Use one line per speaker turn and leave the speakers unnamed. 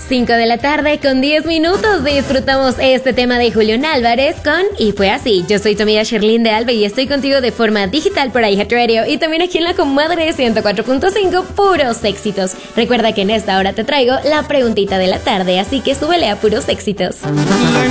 5 de la tarde con 10 minutos disfrutamos este tema de Julián Álvarez con Y fue así. Yo soy tu amiga Sherlyn de Alba y estoy contigo de forma digital por iHeart Radio y también aquí en la Comadre 104.5, puros éxitos. Recuerda que en esta hora te traigo la preguntita de la tarde, así que súbele a puros éxitos.